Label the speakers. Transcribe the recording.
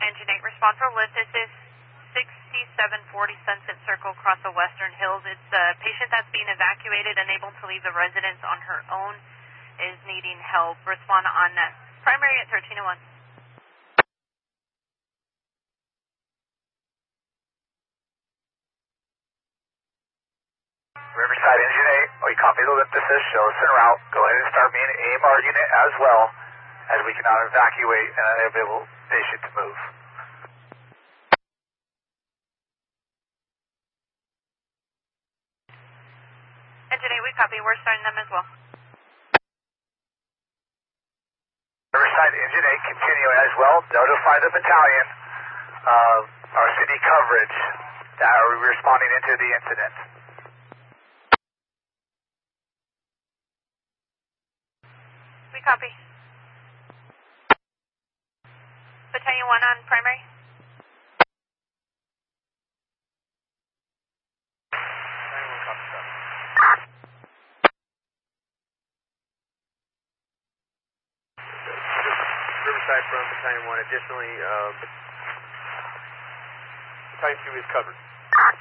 Speaker 1: Engine 8, response for lift. This is 6740 Sunset Circle across the Western Hills. It's a patient that's being evacuated, unable to leave the residence on her own, is needing help. Respond on that. Primary at 1301.
Speaker 2: Riverside Engine 8, we copy the lift assist, show us en route. Go ahead and start being AMR unit as well, as we cannot evacuate an unavailable patient to move.
Speaker 1: Engine 8, we copy. We're starting them as well.
Speaker 2: Riverside Engine 8, continue as well. Notify the battalion of our city coverage that are responding into the incident.
Speaker 1: We copy. Battalion 1 on primary.
Speaker 3: Riverside from Battalion 1. Additionally, Battalion 2 is covered.